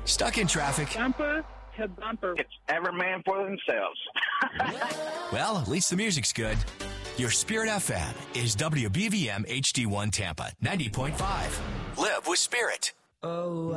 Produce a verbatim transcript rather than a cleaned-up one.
Stuck in traffic? Bumper to bumper. It's every man for themselves. Well, at least the music's good. Your Spirit F M is W B V M H D one Tampa, ninety point five. Live with Spirit. Oh.